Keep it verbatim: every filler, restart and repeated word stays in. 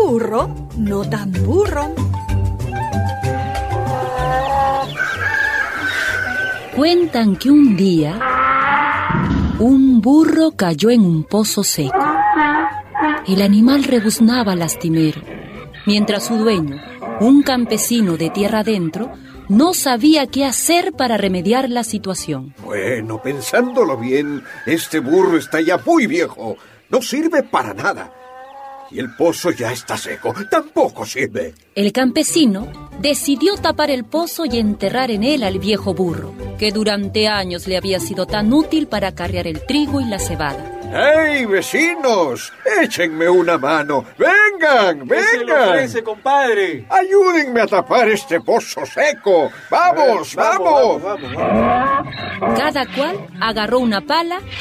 burro no tan burro. Cuentan que un día un burro cayó en un pozo seco. El animal rebuznaba lastimero, mientras su dueño, un campesino de tierra adentro, no sabía qué hacer para remediar la situación. Bueno, pensándolo bien, este burro está ya muy viejo. No sirve para nada. Y el pozo ya está seco. Tampoco sirve. El campesino decidió tapar el pozo y enterrar en él al viejo burro, que durante años le había sido tan útil para carrear el trigo y la cebada. ¡Hey, vecinos! ¡Échenme una mano! ¡Vengan, vengan! ¿Qué se le ofrece, compadre? ¡Ayúdenme a tapar este pozo seco! ¡Vamos, Ver, vamos, vamos! vamos, vamos, vamos. Cada cual agarró una pala